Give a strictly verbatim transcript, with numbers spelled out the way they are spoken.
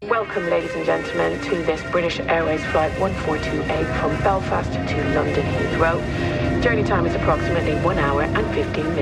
Welcome, ladies and gentlemen, to this British Airways Flight one four two eight from Belfast to London Heathrow. Journey time is approximately one hour and fifteen minutes.